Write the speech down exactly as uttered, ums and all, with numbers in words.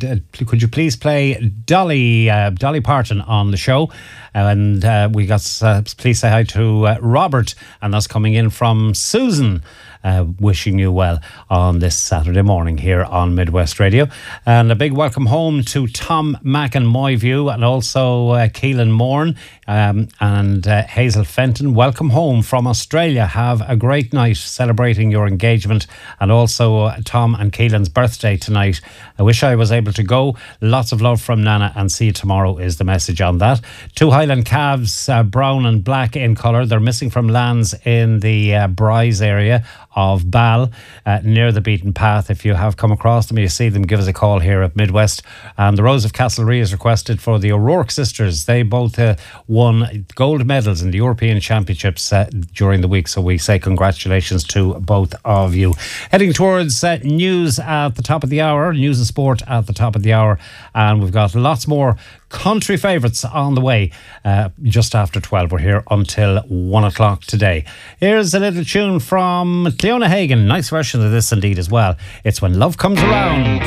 d- could you please play Dolly uh, Dolly Parton on the show? And uh, we got, uh, please say hi to uh, Robert, and that's coming in from Susan. Uh, wishing you well on this Saturday morning here on Midwest Radio. And a big welcome home to Tom Mack in Moyview, and also uh, Keelan Morn um, and uh, Hazel Fenton. Welcome home from Australia. Have a great night celebrating your engagement, and also uh, Tom and Keelan's birthday tonight. I wish I was able to go. Lots of love from Nana, and see you tomorrow is the message on that. Two Highland calves, uh, brown and black in colour. They're missing from lands in the uh, Bryce area of Bal, uh, near the beaten path. If you have come across them, you see them, give us a call here at Midwest. And the Rose of Castlerea is requested for the O'Rourke sisters. They both uh, won gold medals in the European Championships uh, during the week, so we say congratulations to both of you. Heading towards uh, news at the top of the hour, news and sport at the top of the hour, and we've got lots more country favourites on the way uh, just after twelve. We're here until one o'clock today. Here's a little tune from Cleona Hagan. Nice version of this indeed as well. It's When Love Comes Around.